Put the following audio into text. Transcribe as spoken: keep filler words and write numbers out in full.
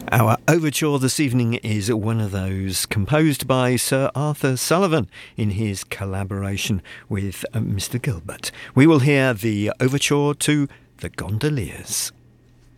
Our overture this evening is one of those composed by Sir Arthur Sullivan in his collaboration with uh, Mister Gilbert. We will hear the overture to The Gondoliers.